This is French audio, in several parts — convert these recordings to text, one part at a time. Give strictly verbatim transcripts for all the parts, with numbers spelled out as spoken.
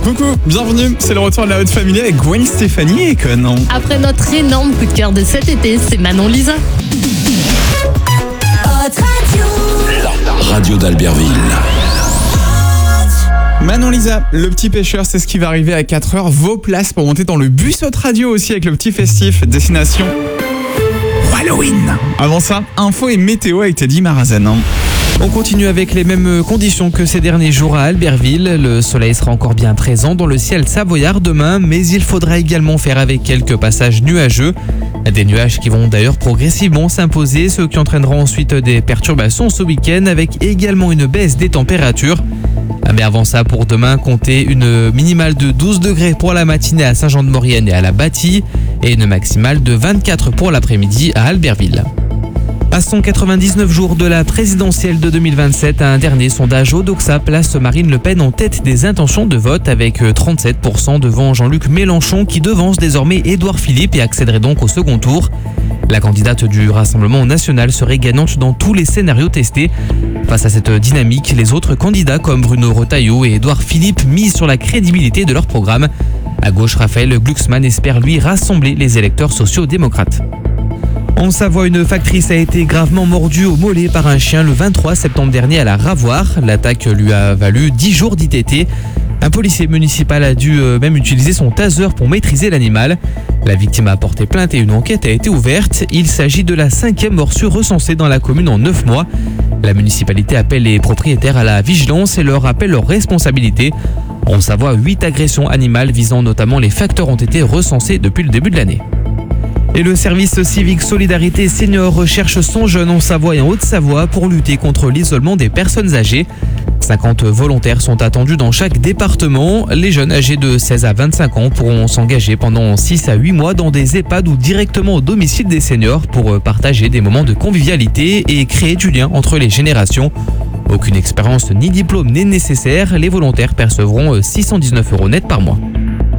Coucou, bienvenue, c'est le retour de la Haute Famille avec Gwen Stefani et Con. Après notre énorme coup de cœur de cet été, c'est Manon Lisa. La radio d'Albertville. Manon Lisa, le petit pêcheur, c'est ce qui va arriver à quatre heures. Vos places pour monter dans le bus Haute Radio aussi avec le petit festif. Destination Halloween. Avant ça, info et météo avec Teddy Marazan. On continue avec les mêmes conditions que ces derniers jours à Albertville. Le soleil sera encore bien présent dans le ciel savoyard demain, mais il faudra également faire avec quelques passages nuageux. Des nuages qui vont d'ailleurs progressivement s'imposer, ce qui entraînera ensuite des perturbations ce week-end avec également une baisse des températures. Mais avant ça, pour demain, comptez une minimale de douze degrés pour la matinée à Saint-Jean-de-Maurienne et à la Bâtie et une maximale de vingt-quatre pour l'après-midi à Albertville. À cent quatre-vingt-dix-neuf jours de la présidentielle de deux mille vingt-sept, un dernier sondage Odoxa place Marine Le Pen en tête des intentions de vote avec trente-sept pour cent devant Jean-Luc Mélenchon qui devance désormais Édouard Philippe et accéderait donc au second tour. La candidate du Rassemblement national serait gagnante dans tous les scénarios testés. Face à cette dynamique, les autres candidats comme Bruno Retailleau et Édouard Philippe misent sur la crédibilité de leur programme. À gauche, Raphaël Glucksmann espère lui rassembler les électeurs sociaux-démocrates. En Savoie, une factrice a été gravement mordue au mollet par un chien le vingt-trois septembre dernier à la Ravoir. L'attaque lui a valu dix jours d'I T T. Un policier municipal a dû même utiliser son taser pour maîtriser l'animal. La victime a porté plainte et une enquête a été ouverte. Il s'agit de la cinquième morsure recensée dans la commune en neuf mois. La municipalité appelle les propriétaires à la vigilance et leur rappelle leurs responsabilités. En Savoie, huit agressions animales visant notamment les facteurs ont été recensées depuis le début de l'année. Et le service civique Solidarité Senior recherche son jeune en Savoie et en Haute-Savoie pour lutter contre l'isolement des personnes âgées. cinquante volontaires sont attendus dans chaque département. Les jeunes âgés de seize à vingt-cinq ans pourront s'engager pendant six à huit mois dans des EHPAD ou directement au domicile des seniors pour partager des moments de convivialité et créer du lien entre les générations. Aucune expérience ni diplôme n'est nécessaire. Les volontaires percevront six cent dix-neuf euros net par mois.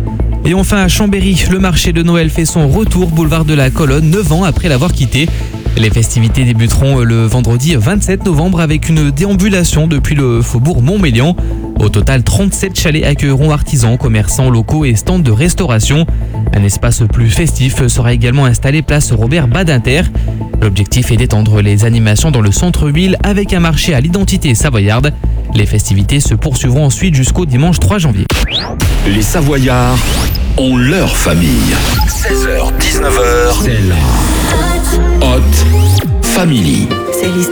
Et enfin à Chambéry, le marché de Noël fait son retour boulevard de la Colonne, neuf ans après l'avoir quitté. Les festivités débuteront le vendredi vingt-sept novembre avec une déambulation depuis le faubourg Montmélian. Au total, trente-sept chalets accueilleront artisans, commerçants locaux et stands de restauration. Un espace plus festif sera également installé place Robert Badinter. L'objectif est d'étendre les animations dans le centre-ville avec un marché à l'identité savoyarde. Les festivités se poursuivront ensuite jusqu'au dimanche trois janvier. Les Savoyards ont leur famille. seize heures dix-neuf heures, c'est la Haute Family.